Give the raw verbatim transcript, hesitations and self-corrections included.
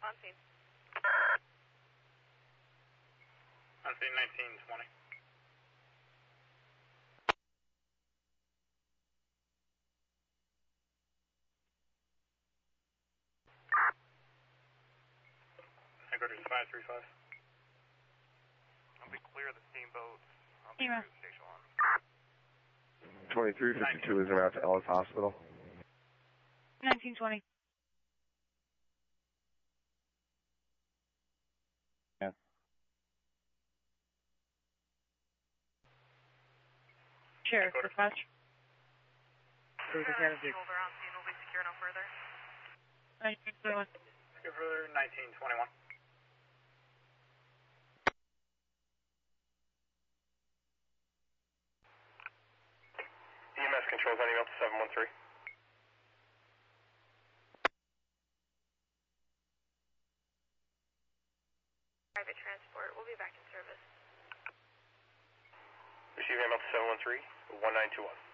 on scene. On scene nineteen twenty. Headquarters five three five. I'll be clear of the steamboat. I'll be Ema. through station one. twenty-three fifty-two is en route to Ellis Hospital. nineteen twenty. Yeah. Sheriff, dispatch. Over on scene will be secure no further. nineteen twenty-one. Secure further nineteen twenty-one. E M S controls ending up to seven one three. Private transport, we'll be back in service. Receive E M S seven one three, one nine two one.